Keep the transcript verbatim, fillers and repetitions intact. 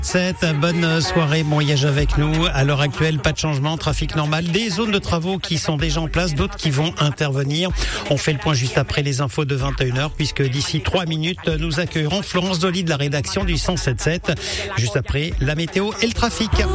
sept, bonne soirée, bon voyage avec nous. À l'heure actuelle, pas de changement, trafic normal, des zones de travaux qui sont déjà en place, d'autres qui vont intervenir. On fait le point juste après les infos de vingt et une heures, puisque d'ici trois minutes, nous accueillerons Florence Dolly de la rédaction du cent sept sept, juste après la météo et le trafic.